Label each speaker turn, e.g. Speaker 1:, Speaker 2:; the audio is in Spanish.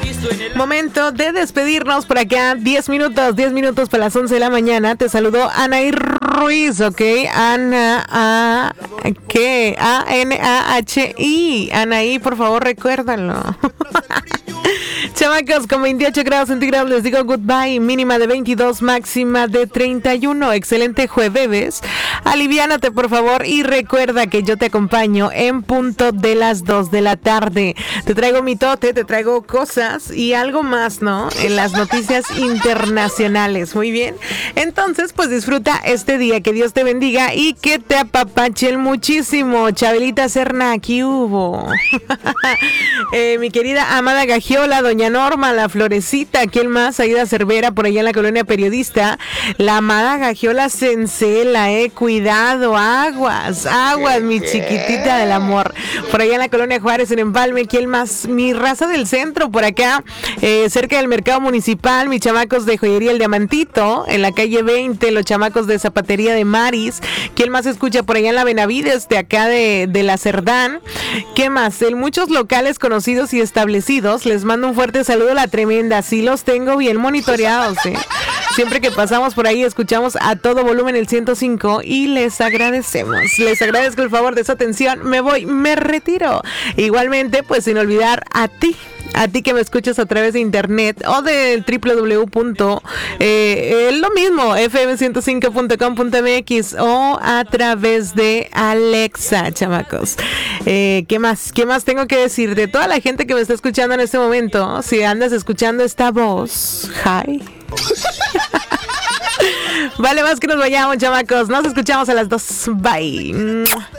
Speaker 1: Momento de despedirnos por acá. 10 minutos para las 11 de la mañana. Te saludó Anaí Ruiz, ¿ok? ¿Qué? A-N-A-H-I. Anaí, por favor, recuérdalo. Chamacos, con 28 grados centígrados les digo goodbye. Mínima de 22, máxima de 31. Excelente jueves. Aliviánate, por favor, y recuerda que yo te acompaño en punto de las 2 de la tarde. Te traigo mitote, te traigo cosas y algo más, ¿no? En las noticias internacionales. Muy bien. Entonces, pues disfruta este día. Que Dios te bendiga y que te apapachen muchísimo. Chabelita Serna, aquí hubo. Mi querida amada Gagiola, doña Norma, la Florecita, ¿quién más? Aida Cervera, por allá en la colonia Periodista. La amada Gagiola se encela, cuidado, aguas, mi chiquitita del amor. Por allá en la colonia Juárez, en Empalme, ¿quién más? Mi raza del centro, por acá, cerca del mercado municipal, mis chamacos de joyería El Diamantito, en la calle 20, los chamacos de zapatería de Maris. ¿Quién más escucha por allá en la Benavides, de acá de la Cerdán? ¿Qué más? En muchos locales conocidos y establecidos, les mando un fuerte saludo a la tremenda. Sí los tengo bien monitoreados, Siempre que pasamos por ahí escuchamos a todo volumen el 105 y les agradecemos. Les agradezco el favor de su atención. Me voy, me retiro. Igualmente, pues sin olvidar a ti que me escuchas a través de internet o del www. Lo mismo, fm105.com.mx o a través de Alexa, chamacos. ¿Qué más tengo que decir? De toda la gente que me está escuchando en este momento, si andas escuchando esta voz, hi. Vale, más que nos vayamos, chamacos. Nos escuchamos a las 2. Bye.